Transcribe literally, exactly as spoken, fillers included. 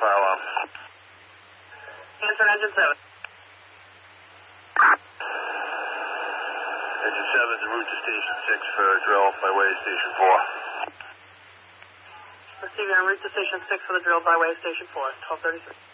fire alarm. Answer engine seven. Engine seven en route to station six for a drill by way of station four. Receiving en route to station six for the drill by way of station four, twelve thirty-three.